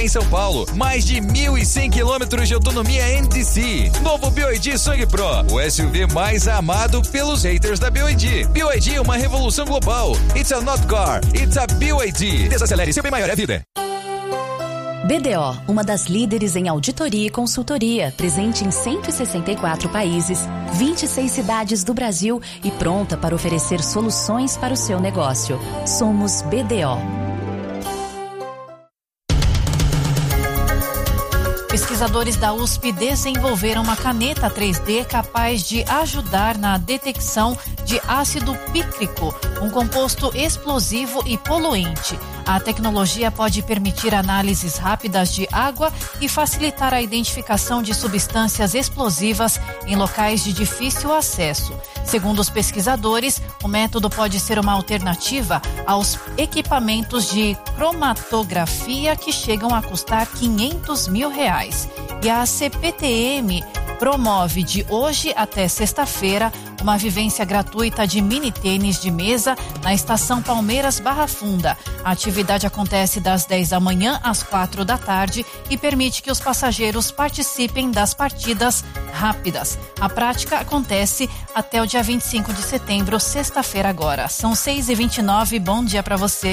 São Paulo. Mais de 1.100 quilômetros de autonomia NTC. Novo BYD Song Pro, o SUV mais amado pelos haters da BYD. BYD é uma revolução global. It's a not car, it's a BYD. Desacelere, seu bem maior é a vida. BDO, uma das líderes em auditoria e consultoria, presente em 164 países, 26 cidades do Brasil e pronta para oferecer soluções para o seu negócio. Somos BDO. Pesquisadores da USP desenvolveram uma caneta 3D capaz de ajudar na detecção de ácido pícrico, um composto explosivo e poluente. A tecnologia pode permitir análises rápidas de água e facilitar a identificação de substâncias explosivas em locais de difícil acesso. Segundo os pesquisadores, o método pode ser uma alternativa aos equipamentos de cromatografia que chegam a custar R$500 mil. E a CPTM promove de hoje até sexta-feira uma vivência gratuita de mini tênis de mesa na estação Palmeiras Barra Funda. A atividade acontece das 10 da manhã às 4 da tarde e permite que os passageiros participem das partidas rápidas. A prática acontece até o dia 25 de setembro, sexta-feira agora. São 6h29, bom dia para você.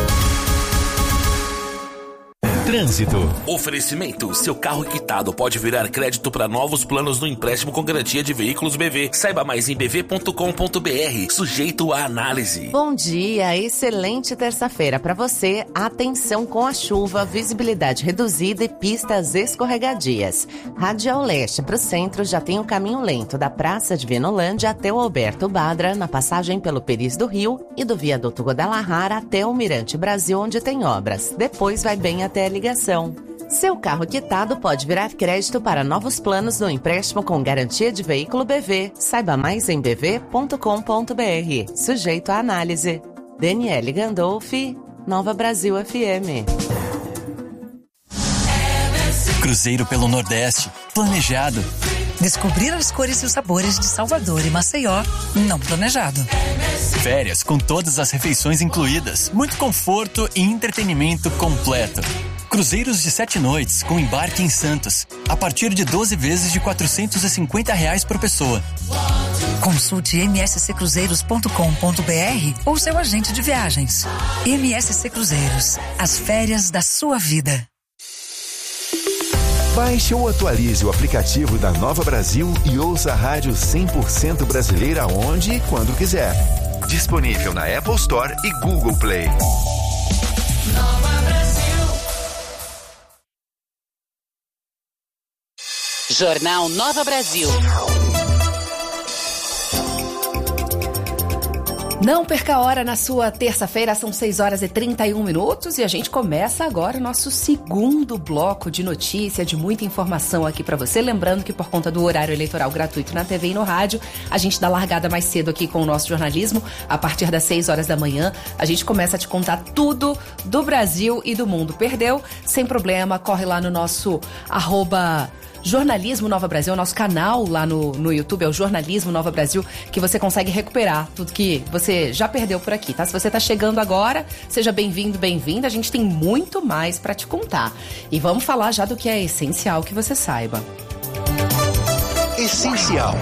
Trânsito. Oferecimento. Seu carro quitado pode virar crédito para novos planos no empréstimo com garantia de veículos BV. Saiba mais em bv.com.br. Sujeito à análise. Bom dia, excelente terça-feira para você. Atenção com a chuva, visibilidade reduzida e pistas escorregadias. Radial Leste para o centro já tem o caminho lento da Praça de Vinolândia até o Alberto Badra, na passagem pelo Peris do Rio e do Viaduto Guadalajara até o Mirante Brasil, onde tem obras. Depois vai bem até a ligação. Seu carro quitado pode virar crédito para novos planos no empréstimo com garantia de veículo BV. Saiba mais em bv.com.br. Sujeito à análise. Daniele Gandolfi, Nova Brasil FM. Cruzeiro pelo Nordeste. Planejado. Descobrir as cores e os sabores de Salvador e Maceió. Não planejado. Férias com todas as refeições incluídas. Muito conforto e entretenimento completo. Cruzeiros de 7 noites com embarque em Santos. A partir de 12 vezes de R$450 por pessoa. Consulte msccruzeiros.com.br ou seu agente de viagens. MSC Cruzeiros. As férias da sua vida. Baixe ou atualize o aplicativo da Nova Brasil e ouça a rádio 100% brasileira onde e quando quiser. Disponível na Apple Store e Google Play. Nova Brasil. Jornal Nova Brasil. Não perca a hora na sua terça-feira, são 6h31 e a gente começa agora o nosso segundo bloco de notícia, de muita informação aqui para você. Lembrando que por conta do horário eleitoral gratuito na TV e no rádio, a gente dá largada mais cedo aqui com o nosso jornalismo. A partir das 6 horas da manhã, a gente começa a te contar tudo do Brasil e do mundo. Perdeu? Sem problema, corre lá no nosso Jornalismo Nova Brasil, o nosso canal lá no YouTube é o Jornalismo Nova Brasil, que você consegue recuperar tudo que você já perdeu por aqui, tá? Se você tá chegando agora, seja bem-vindo, bem-vinda, a gente tem muito mais pra te contar. E vamos falar já do que é essencial que você saiba. Essencial.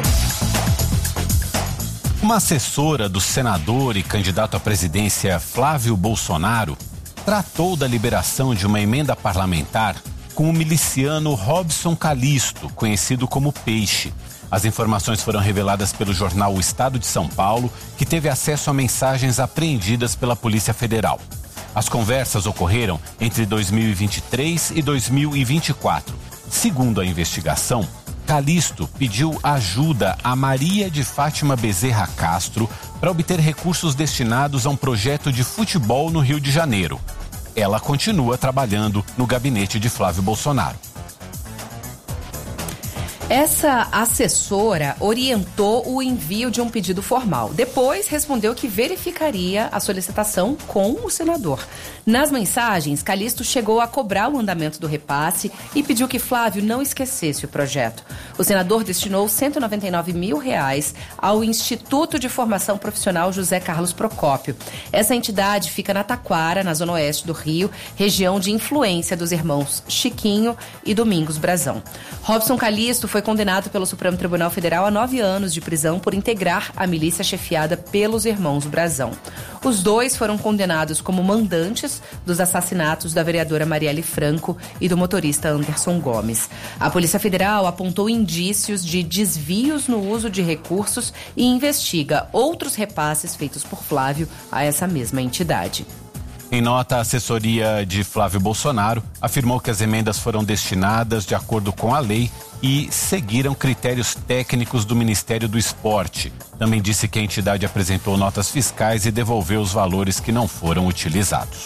Uma assessora do senador e candidato à presidência Flávio Bolsonaro tratou da liberação de uma emenda parlamentar com o miliciano Robson Calisto, conhecido como Peixe. As informações foram reveladas pelo jornal O Estado de São Paulo, que teve acesso a mensagens apreendidas pela Polícia Federal. As conversas ocorreram entre 2023 e 2024. Segundo a investigação, Calisto pediu ajuda a Maria de Fátima Bezerra Castro para obter recursos destinados a um projeto de futebol no Rio de Janeiro. Ela continua trabalhando no gabinete de Flávio Bolsonaro. Essa assessora orientou o envio de um pedido formal. Depois respondeu que verificaria a solicitação com o senador. Nas mensagens, Calixto chegou a cobrar o andamento do repasse e pediu que Flávio não esquecesse o projeto. O senador destinou R$199 mil ao Instituto de Formação Profissional José Carlos Procópio. Essa entidade fica na Taquara, na zona oeste do Rio, região de influência dos irmãos Chiquinho e Domingos Brazão. Robson Calixto foi condenado pelo Supremo Tribunal Federal a 9 anos de prisão por integrar a milícia chefiada pelos irmãos Brazão. Os dois foram condenados como mandantes dos assassinatos da vereadora Marielle Franco e do motorista Anderson Gomes. A Polícia Federal apontou indícios de desvios no uso de recursos e investiga outros repasses feitos por Flávio a essa mesma entidade. Em nota, a assessoria de Flávio Bolsonaro afirmou que as emendas foram destinadas de acordo com a lei e seguiram critérios técnicos do Ministério do Esporte. Também disse que a entidade apresentou notas fiscais e devolveu os valores que não foram utilizados.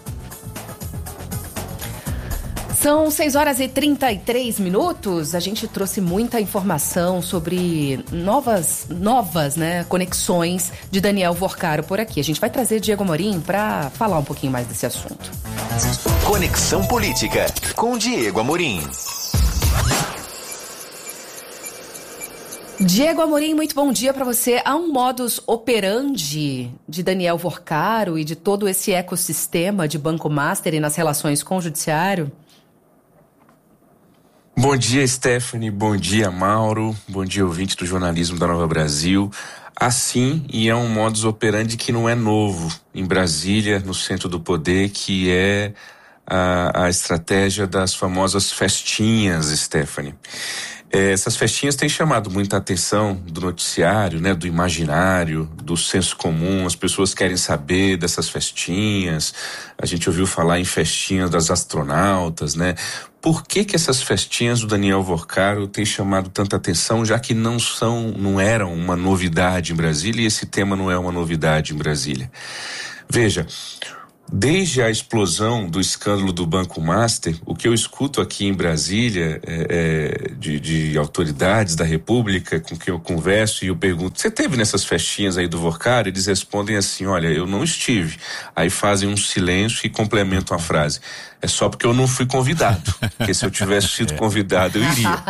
São 6h33. A gente trouxe muita informação sobre novas conexões de Daniel Vorcaro por aqui. A gente vai trazer Diego Amorim para falar um pouquinho mais desse assunto. Conexão Política com Diego Amorim. Diego Amorim, muito bom dia para você. Há um modus operandi de Daniel Vorcaro e de todo esse ecossistema de Banco Master e nas relações com o Judiciário? Bom dia, Stephanie. Bom dia, Mauro. Bom dia, ouvinte do jornalismo da Nova Brasil. Assim, e é um modus operandi que não é novo em Brasília, no centro do poder, que é a estratégia das famosas festinhas, Stephanie. Essas festinhas têm chamado muita atenção do noticiário, né, do imaginário, do senso comum. As pessoas querem saber dessas festinhas. A gente ouviu falar em festinhas das astronautas, né? Por que essas festinhas do Daniel Vorcaro têm chamado tanta atenção, já que não eram uma novidade em Brasília, e esse tema não é uma novidade em Brasília? Veja, desde a explosão do escândalo do Banco Master, o que eu escuto aqui em Brasília de autoridades da República com quem eu converso, e eu pergunto: você esteve nessas festinhas aí do Vorcaro? Eles respondem assim: olha, eu não estive. Aí fazem um silêncio e complementam a frase: é só porque eu não fui convidado, porque se eu tivesse sido convidado eu iria.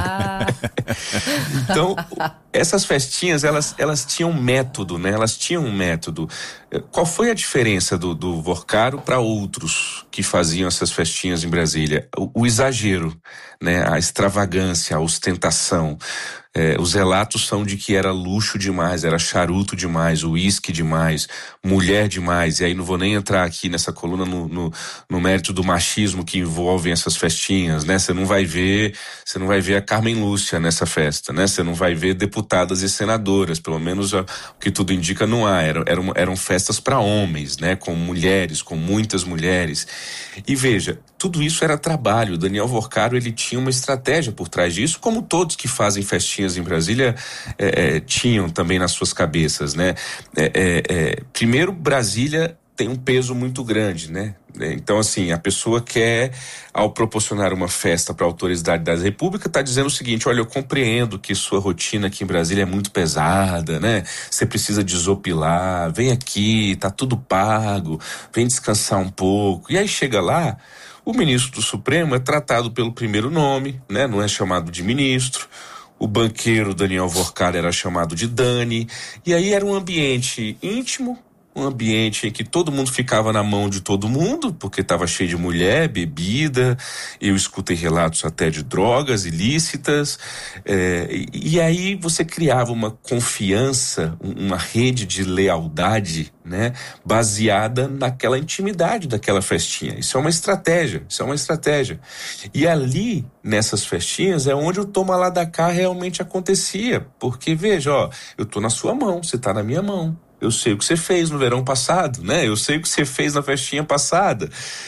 Então, essas festinhas, elas tinham método, né? Elas tinham um método. Qual foi a diferença do Vorcaro para outros que faziam essas festinhas em Brasília? O exagero, né? A extravagância, a ostentação. Os relatos são de que era luxo demais, era charuto demais, uísque demais, mulher demais. E aí não vou nem entrar aqui nessa coluna no mérito do machismo que envolvem essas festinhas, né? Você não vai ver a Carmen Lúcia nessa festa, né? Você não vai ver deputadas e senadoras, pelo menos o que tudo indica não há. Eram festas para homens, né? Com mulheres, com muitas mulheres. E veja, tudo isso era trabalho. O Daniel Vorcaro, ele tinha uma estratégia por trás disso, como todos que fazem festinhas em Brasília tinham também nas suas cabeças, né? Primeiro, Brasília tem um peso muito grande, né? Então, assim, a pessoa quer, ao proporcionar uma festa para a autoridade da República, está dizendo o seguinte: olha, eu compreendo que sua rotina aqui em Brasília é muito pesada, né? Você precisa desopilar, vem aqui, tá tudo pago, vem descansar um pouco. E aí chega lá, o ministro do Supremo é tratado pelo primeiro nome, né? Não é chamado de ministro. O banqueiro Daniel Vorcaro era chamado de Dani. E aí era um ambiente íntimo, um ambiente em que todo mundo ficava na mão de todo mundo, porque estava cheio de mulher, bebida. Eu escutei relatos até de drogas ilícitas. E aí você criava uma confiança, uma rede de lealdade, né, baseada naquela intimidade daquela festinha. Isso é uma estratégia. E ali, nessas festinhas, é onde o toma lá da cá realmente acontecia. Porque, veja, ó, eu tô na sua mão, você tá na minha mão. Eu sei o que você fez no verão passado, né? Eu sei o que você fez na festinha passada.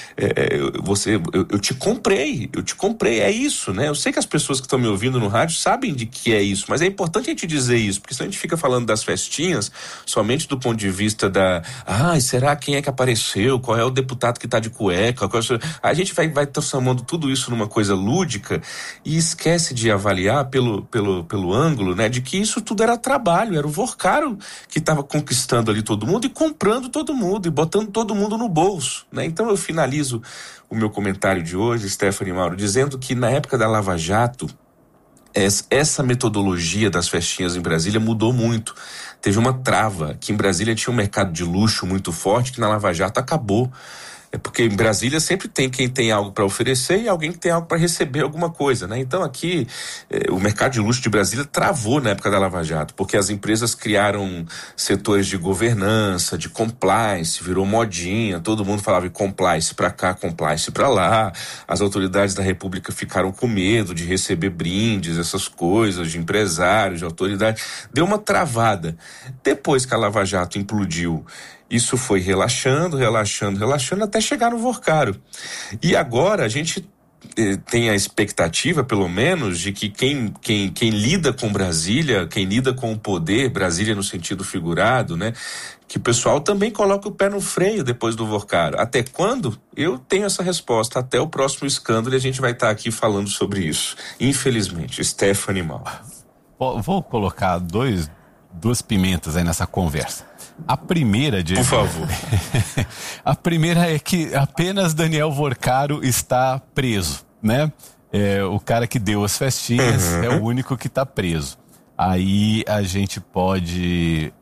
Eu te comprei, é isso, né? Eu sei que as pessoas que estão me ouvindo no rádio sabem de que é isso, mas é importante a gente dizer isso, porque senão a gente fica falando das festinhas somente do ponto de vista será quem é que apareceu, qual é o deputado que tá de cueca, a gente vai transformando tudo isso numa coisa lúdica e esquece de avaliar pelo ângulo, né, de que isso tudo era trabalho, era o Vorcaro que estava conquistando ali todo mundo e comprando todo mundo e botando todo mundo no bolso, né? Então eu finalizo o meu comentário de hoje, Stephanie Mauro, dizendo que na época da Lava Jato, essa metodologia das festinhas em Brasília mudou muito. Teve uma trava, que em Brasília tinha um mercado de luxo muito forte, que na Lava Jato acabou. É porque em Brasília sempre tem quem tem algo para oferecer e alguém que tem algo para receber alguma coisa, né? Então aqui o mercado de luxo de Brasília travou na época da Lava Jato, porque as empresas criaram setores de governança, de compliance, virou modinha, todo mundo falava em compliance para cá, compliance para lá. As autoridades da República ficaram com medo de receber brindes, essas coisas, de empresários, de autoridade. Deu uma travada. Depois que a Lava Jato implodiu, isso foi relaxando, até chegar no Vorcaro. E agora a gente tem a expectativa, pelo menos, de que quem lida com Brasília, quem lida com o poder, Brasília no sentido figurado, né, que o pessoal também coloque o pé no freio depois do Vorcaro. Até quando? Eu tenho essa resposta. Até o próximo escândalo e a gente vai estar aqui falando sobre isso. Infelizmente. Stephanie Mauro. Vou colocar duas pimentas aí nessa conversa. A primeira, Diego, por favor. A primeira é que apenas Daniel Vorcaro está preso, né? O cara que deu as festinhas é o único que está preso. Aí a gente pode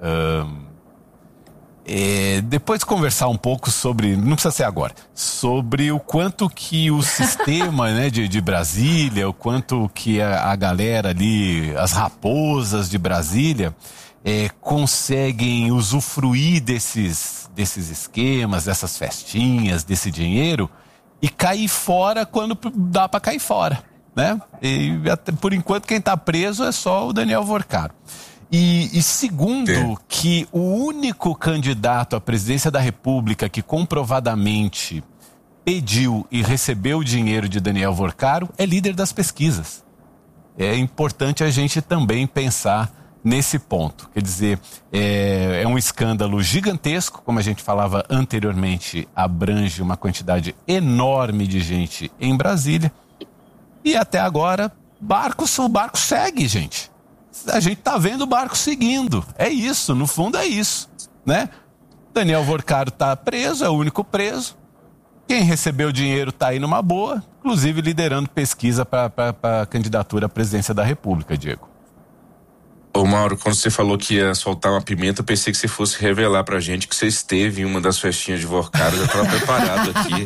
depois conversar um pouco sobre, não precisa ser agora, sobre o quanto que o sistema né, de Brasília, o quanto que a galera ali, as raposas de Brasília, conseguem usufruir desses esquemas, dessas festinhas, desse dinheiro e cair fora quando dá para cair fora, né? E por enquanto quem está preso é só o Daniel Vorcaro. E segundo, que o único candidato à presidência da República que comprovadamente pediu e recebeu o dinheiro de Daniel Vorcaro é líder das pesquisas. É importante a gente também pensar nesse ponto. Quer dizer, é um escândalo gigantesco, como a gente falava anteriormente, abrange uma quantidade enorme de gente em Brasília. E até agora, o barco segue, gente. A gente tá vendo o barco seguindo. É isso, no fundo é isso, né? Daniel Vorcaro tá preso, é o único preso. Quem recebeu dinheiro tá aí numa boa, inclusive liderando pesquisa para a candidatura à presidência da República, Diego. Ô Mauro, quando você falou que ia soltar uma pimenta, eu pensei que você fosse revelar pra gente que você esteve em uma das festinhas de Vorcaro. Eu já tava preparado aqui.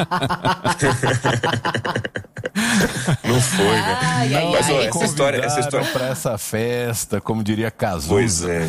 Não foi, né? Mas ó, essa história pra essa festa, como diria Cazuza. Pois é.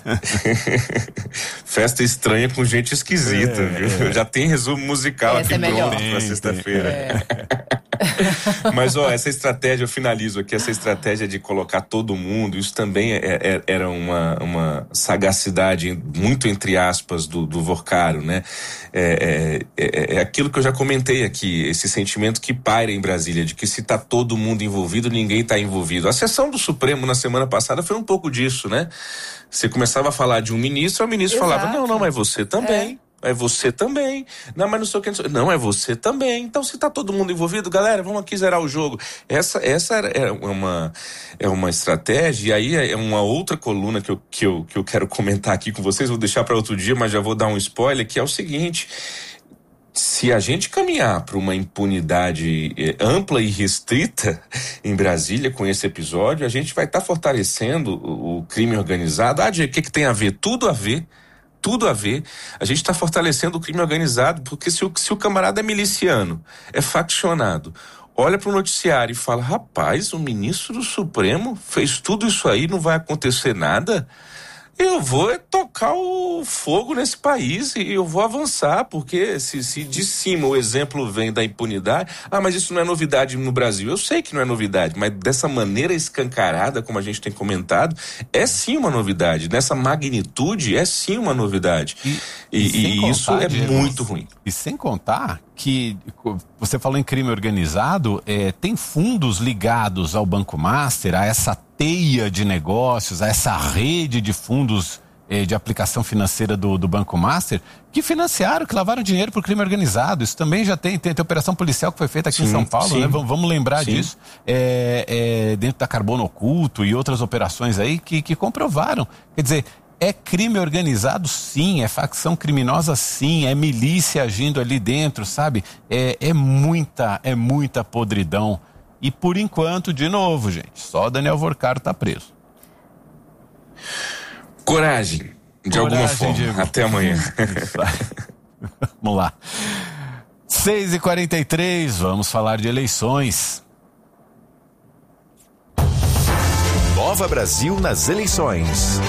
Festa estranha com gente esquisita, viu? Já tem resumo musical aqui pronto pra sexta-feira. Mas ó, essa estratégia, eu finalizo aqui, essa estratégia de colocar todo mundo, isso também era uma sagacidade muito entre aspas do Vorcaro, né? É aquilo que eu já comentei aqui, esse sentimento que paira em Brasília, de que se tá todo mundo envolvido, ninguém tá envolvido. A sessão do Supremo na semana passada foi um pouco disso, né? Você começava a falar de um ministro, o ministro falava, não, mas você também. É você também. Não, mas não sei o que. Não, é você também. Então, se tá todo mundo envolvido, galera, vamos aqui zerar o jogo. Essa é uma estratégia, e aí é uma outra coluna que eu quero comentar aqui com vocês, vou deixar para outro dia, mas já vou dar um spoiler, que é o seguinte: se a gente caminhar para uma impunidade ampla e restrita em Brasília com esse episódio, a gente vai estar fortalecendo o crime organizado. O que tem a ver? Tudo a ver. A gente está fortalecendo o crime organizado, porque se o camarada é miliciano, é faccionado, olha para o noticiário e fala, rapaz, o ministro do Supremo fez tudo isso aí, não vai acontecer nada, eu vou tocar o fogo nesse país e eu vou avançar, porque se de cima o exemplo vem da impunidade, mas isso não é novidade no Brasil. Eu sei que não é novidade, mas dessa maneira escancarada, como a gente tem comentado, é sim uma novidade. Nessa magnitude, é sim uma novidade. E isso é muito ruim. E sem contar que, você falou em crime organizado, tem fundos ligados ao Banco Master, a essa teia de negócios, a essa rede de fundos de aplicação financeira do Banco Master, que financiaram, que lavaram dinheiro para o crime organizado. Isso também já tem operação policial que foi feita aqui em São Paulo, né? Vamos lembrar disso. Dentro da Carbono Oculto e outras operações aí que comprovaram. Quer dizer, é crime organizado, sim, é facção criminosa, sim, é milícia agindo ali dentro, sabe? É muita podridão. E por enquanto, de novo, gente, só Daniel Vorcaro tá preso. Coragem, de alguma forma. Diego. Até amanhã. Vamos lá. 6h43, vamos falar de eleições. Nova Brasil nas eleições.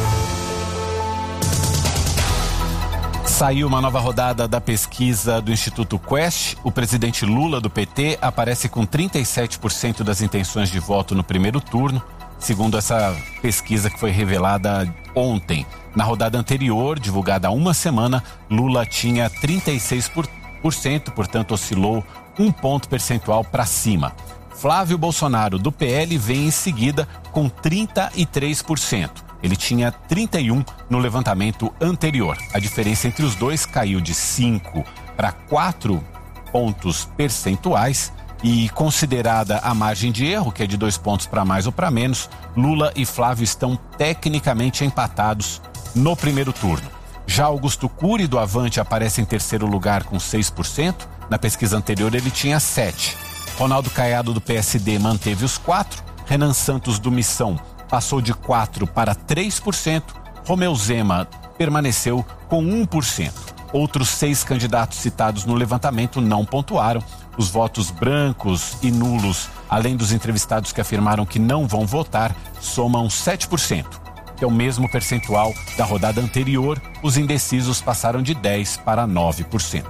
Saiu uma nova rodada da pesquisa do Instituto Quest. O presidente Lula, do PT, aparece com 37% das intenções de voto no primeiro turno, segundo essa pesquisa que foi revelada ontem. Na rodada anterior, divulgada há uma semana, Lula tinha 36%, portanto oscilou 1 ponto percentual para cima. Flávio Bolsonaro, do PL, vem em seguida com 33%. Ele tinha 31 no levantamento anterior. A diferença entre os dois caiu de 5 para 4 pontos percentuais e, considerada a margem de erro, que é de 2 pontos para mais ou para menos, Lula e Flávio estão tecnicamente empatados no primeiro turno. Já Augusto Cury, do Avante, aparece em terceiro lugar com 6%. Na pesquisa anterior ele tinha 7%. Ronaldo Caiado, do PSD, manteve os 4%. Renan Santos, do Missão, passou de 4% para 3%, Romeu Zema permaneceu com 1%. Outros 6 candidatos citados no levantamento não pontuaram. Os votos brancos e nulos, além dos entrevistados que afirmaram que não vão votar, somam 7%, que é o mesmo percentual da rodada anterior. Os indecisos passaram de 10% para 9%.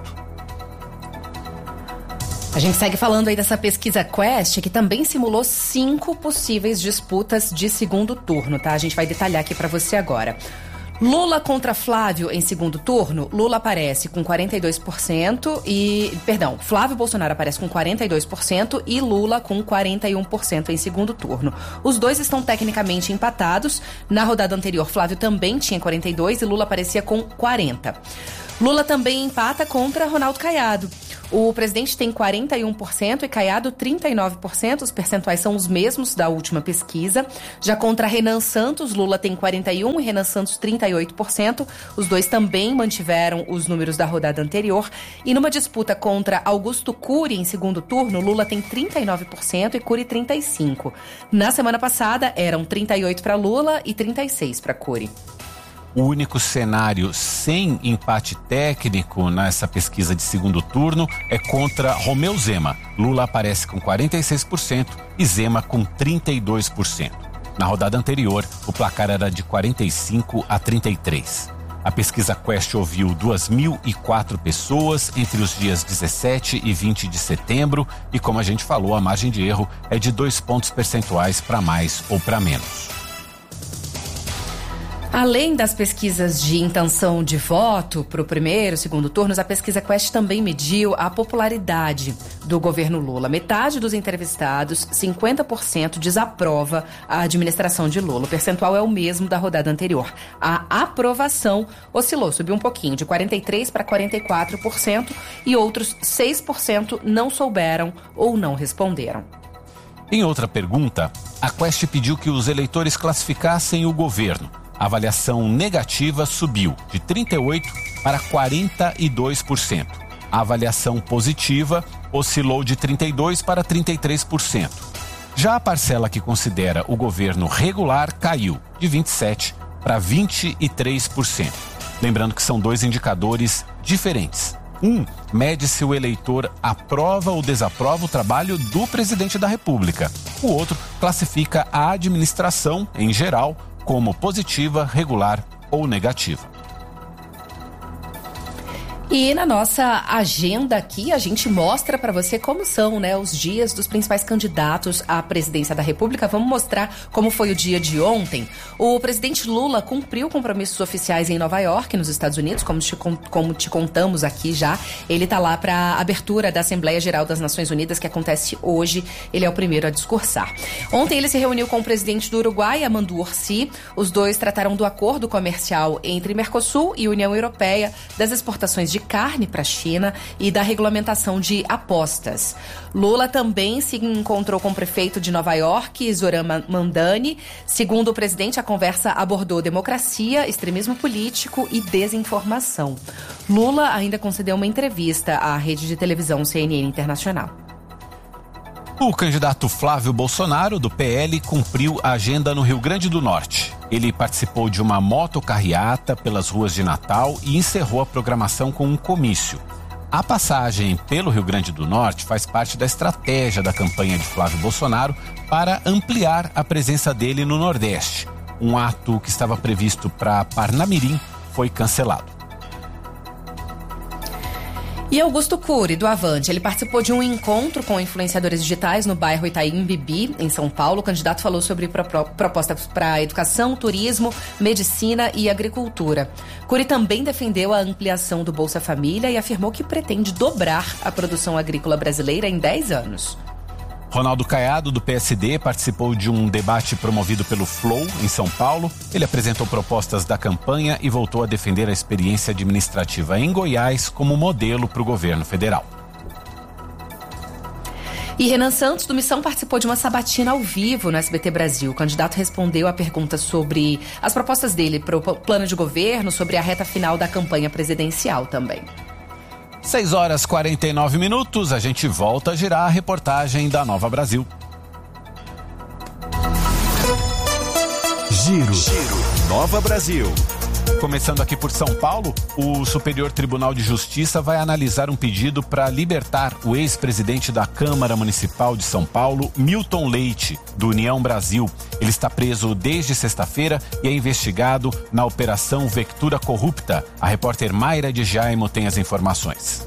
A gente segue falando aí dessa pesquisa Quest, que também simulou 5 possíveis disputas de segundo turno, tá? A gente vai detalhar aqui pra você agora. Lula contra Flávio em segundo turno, Lula aparece com 42% Flávio Bolsonaro aparece com 42% e Lula com 41% em segundo turno. Os dois estão tecnicamente empatados. Na rodada anterior, Flávio também tinha 42% e Lula aparecia com 40%. Lula também empata contra Ronaldo Caiado. O presidente tem 41% e Caiado 39%. Os percentuais são os mesmos da última pesquisa. Já contra Renan Santos, Lula tem 41% e Renan Santos 38%. Os dois também mantiveram os números da rodada anterior. E numa disputa contra Augusto Cury em segundo turno, Lula tem 39% e Cury 35%. Na semana passada eram 38% para Lula e 36% para Cury. O único cenário sem empate técnico nessa pesquisa de segundo turno é contra Romeu Zema. Lula aparece com 46% e Zema com 32%. Na rodada anterior, o placar era de 45 a 33. A pesquisa Quest ouviu 2.004 pessoas entre os dias 17 e 20 de setembro e, como a gente falou, a margem de erro é de 2 pontos percentuais para mais ou para menos. Além das pesquisas de intenção de voto para o primeiro e segundo turnos, a pesquisa Quest também mediu a popularidade do governo Lula. Metade dos entrevistados, 50%, desaprova a administração de Lula. O percentual é o mesmo da rodada anterior. A aprovação oscilou, subiu um pouquinho, de 43% para 44%, e outros 6% não souberam ou não responderam. Em outra pergunta, a Quest pediu que os eleitores classificassem o governo. A avaliação negativa subiu de 38% para 42%. A avaliação positiva oscilou de 32% para 33%. Já a parcela que considera o governo regular caiu de 27% para 23%. Lembrando que são 2 indicadores diferentes. Um mede se o eleitor aprova ou desaprova o trabalho do presidente da República. O outro classifica a administração, em geral, como positiva, regular ou negativa. E na nossa agenda aqui, a gente mostra para você como são, né, os dias dos principais candidatos à presidência da República. Vamos mostrar como foi o dia de ontem. O presidente Lula cumpriu compromissos oficiais em Nova York, nos Estados Unidos, como te contamos aqui já. Ele está lá para a abertura da Assembleia Geral das Nações Unidas, que acontece hoje. Ele é o primeiro a discursar. Ontem ele se reuniu com o presidente do Uruguai, Armando Orsi. Os dois trataram do acordo comercial entre Mercosul e União Europeia, das exportações de carne para a China e da regulamentação de apostas. Lula também se encontrou com o prefeito de Nova York, Zoran Mamdani. Segundo o presidente, a conversa abordou democracia, extremismo político e desinformação. Lula ainda concedeu uma entrevista à rede de televisão CNN Internacional. O candidato Flávio Bolsonaro, do PL, cumpriu a agenda no Rio Grande do Norte. Ele participou de uma motocarreata pelas ruas de Natal e encerrou a programação com um comício. A passagem pelo Rio Grande do Norte faz parte da estratégia da campanha de Flávio Bolsonaro para ampliar a presença dele no Nordeste. Um ato que estava previsto para Parnamirim foi cancelado. E Augusto Cury, do Avante, ele participou de um encontro com influenciadores digitais no bairro Itaim Bibi, em São Paulo. O candidato falou sobre propostas para educação, turismo, medicina e agricultura. Cury também defendeu a ampliação do Bolsa Família e afirmou que pretende dobrar a produção agrícola brasileira em 10 anos. Ronaldo Caiado, do PSD, participou de um debate promovido pelo Flow, em São Paulo. Ele apresentou propostas da campanha e voltou a defender a experiência administrativa em Goiás como modelo para o governo federal. E Renan Santos, do Missão, participou de uma sabatina ao vivo no SBT Brasil. O candidato respondeu a perguntas sobre as propostas dele para o plano de governo, sobre a reta final da campanha presidencial também. 6h49, a gente volta a girar a reportagem da Nova Brasil. Giro. Nova Brasil. Começando aqui por São Paulo, o Superior Tribunal de Justiça vai analisar um pedido para libertar o ex-presidente da Câmara Municipal de São Paulo, Milton Leite, do União Brasil. Ele está preso desde sexta-feira e é investigado na Operação Vectura Corrupta. A repórter Mayra de Jaimo tem as informações.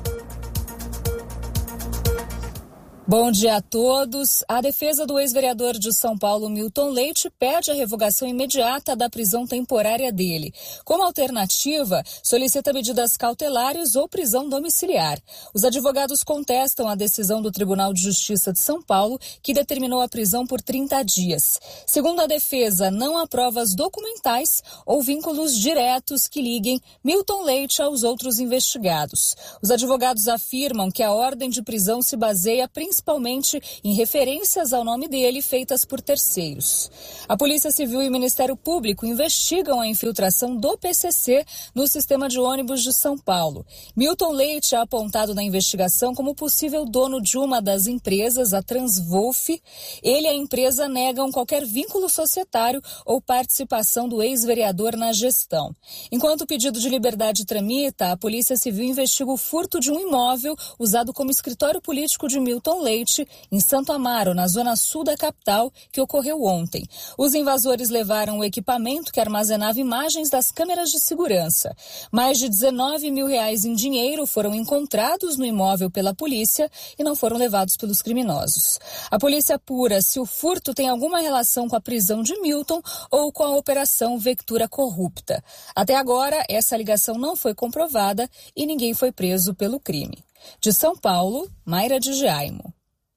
Bom dia a todos. A defesa do ex-vereador de São Paulo, Milton Leite, pede a revogação imediata da prisão temporária dele. Como alternativa, solicita medidas cautelares ou prisão domiciliar. Os advogados contestam a decisão do Tribunal de Justiça de São Paulo, que determinou a prisão por 30 dias. Segundo a defesa, não há provas documentais ou vínculos diretos que liguem Milton Leite aos outros investigados. Os advogados afirmam que a ordem de prisão se baseia principalmente em referências ao nome dele feitas por terceiros. A Polícia Civil e o Ministério Público investigam a infiltração do PCC no sistema de ônibus de São Paulo. Milton Leite é apontado na investigação como possível dono de uma das empresas, a Transwolf. Ele e a empresa negam qualquer vínculo societário ou participação do ex-vereador na gestão. Enquanto o pedido de liberdade tramita, a Polícia Civil investiga o furto de um imóvel usado como escritório político de Milton Leite, em Santo Amaro, na zona sul da capital, que ocorreu ontem. Os invasores levaram o equipamento que armazenava imagens das câmeras de segurança. Mais de R$19 mil em dinheiro foram encontrados no imóvel pela polícia e não foram levados pelos criminosos. A polícia apura se o furto tem alguma relação com a prisão de Milton ou com a Operação Vectura Corrupta. Até agora, essa ligação não foi comprovada e ninguém foi preso pelo crime. De São Paulo, Mayra de Jaimo.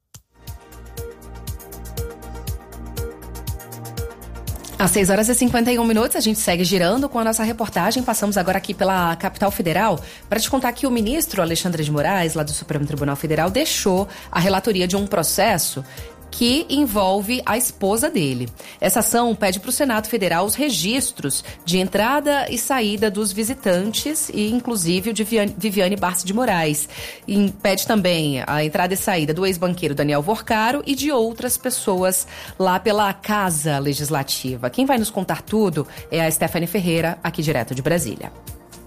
Às 6h51, a gente segue girando com a nossa reportagem. Passamos agora aqui pela capital federal para te contar que o ministro Alexandre de Moraes, lá do Supremo Tribunal Federal, deixou a relatoria de um processo que envolve a esposa dele. Essa ação pede para o Senado Federal os registros de entrada e saída dos visitantes e, inclusive, o de Viviane Barça de Moraes. E pede também a entrada e saída do ex-banqueiro Daniel Vorcaro e de outras pessoas lá pela Casa Legislativa. Quem vai nos contar tudo é a Stephanie Ferreira, aqui direto de Brasília. O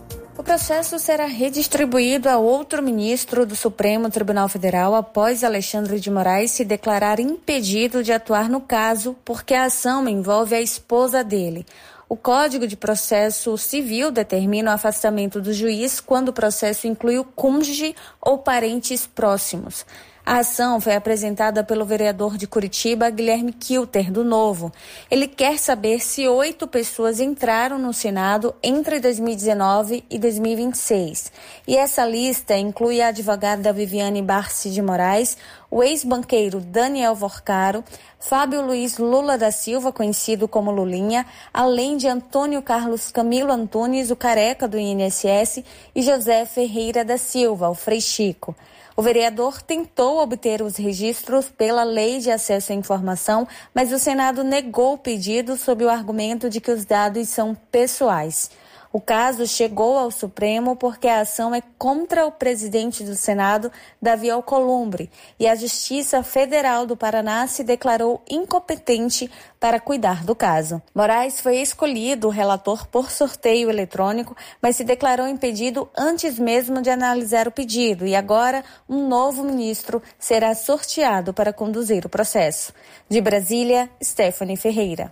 O processo será redistribuído a outro ministro do Supremo Tribunal Federal após Alexandre de Moraes se declarar impedido de atuar no caso, porque a ação envolve a esposa dele. O Código de Processo Civil determina o afastamento do juiz quando o processo inclui o cônjuge ou parentes próximos. A ação foi apresentada pelo vereador de Curitiba, Guilherme Kilter, do Novo. Ele quer saber se 8 pessoas entraram no Senado entre 2019 e 2026. E essa lista inclui a advogada Viviane Barsi de Moraes, o ex-banqueiro Daniel Vorcaro, Fábio Luiz Lula da Silva, conhecido como Lulinha, além de Antônio Carlos Camilo Antunes, o careca do INSS, e José Ferreira da Silva, o Frei Chico. O vereador tentou obter os registros pela Lei de Acesso à Informação, mas o Senado negou o pedido sob o argumento de que os dados são pessoais. O caso chegou ao Supremo porque a ação é contra o presidente do Senado, Davi Alcolumbre, e a Justiça Federal do Paraná se declarou incompetente para cuidar do caso. Moraes foi escolhido relator por sorteio eletrônico, mas se declarou impedido antes mesmo de analisar o pedido, e agora um novo ministro será sorteado para conduzir o processo. De Brasília, Stephanie Ferreira.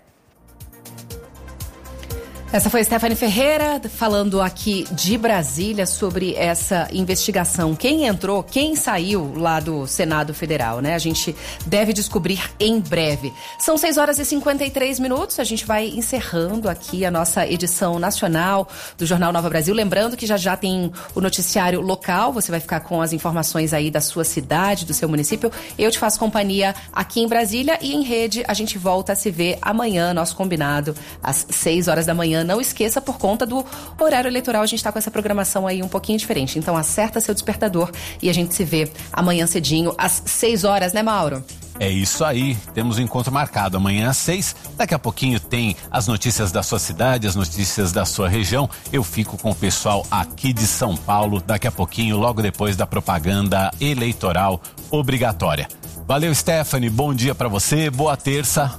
Essa foi a Stephanie Ferreira falando aqui de Brasília sobre essa investigação. Quem entrou, quem saiu lá do Senado Federal, né? A gente deve descobrir em breve. São 6h53, a gente vai encerrando aqui a nossa edição nacional do Jornal Nova Brasil. Lembrando que já tem o noticiário local, você vai ficar com as informações aí da sua cidade, do seu município. Eu te faço companhia aqui em Brasília e em rede a gente volta a se ver amanhã, nosso combinado, às 6 horas da manhã. Não esqueça, por conta do horário eleitoral, a gente está com essa programação aí um pouquinho diferente. Então acerta seu despertador e a gente se vê amanhã cedinho, às 6 horas, né, Mauro? É isso aí, temos um encontro marcado amanhã às 6. Daqui a pouquinho tem as notícias da sua cidade, as notícias da sua região. Eu fico com o pessoal aqui de São Paulo, daqui a pouquinho, logo depois da propaganda eleitoral obrigatória. Valeu, Stephanie, bom dia pra você, boa terça.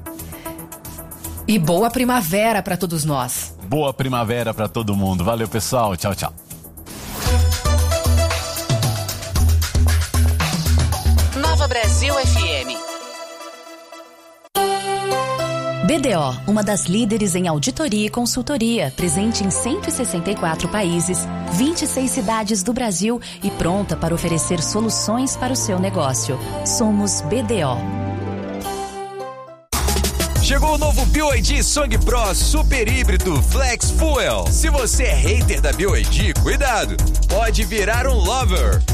E boa primavera para todos nós. Boa primavera para todo mundo. Valeu, pessoal. Tchau, tchau. Nova Brasil FM. BDO, uma das líderes em auditoria e consultoria, presente em 164 países, 26 cidades do Brasil e pronta para oferecer soluções para o seu negócio. Somos BDO. Chegou o novo BYD Song Pro Super Híbrido Flex Fuel. Se você é hater da BYD, cuidado, pode virar um lover.